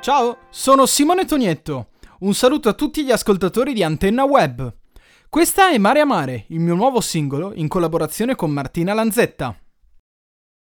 Ciao, sono Simone Tonietto. Un saluto a tutti gli ascoltatori di Antenna Web. Questa è Mare a Mare, il mio nuovo singolo in collaborazione con Martina Lanzetta.